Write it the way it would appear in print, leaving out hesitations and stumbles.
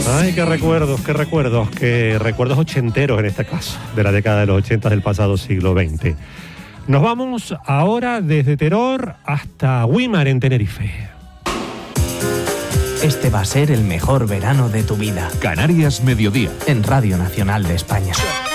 Ay, qué recuerdos ochenteros en este caso, de la década de los 80 del pasado siglo XX. Nos vamos ahora desde Teror hasta Güímar en Tenerife. Este va a ser el mejor verano de tu vida. Canarias Mediodía. En Radio Nacional de España.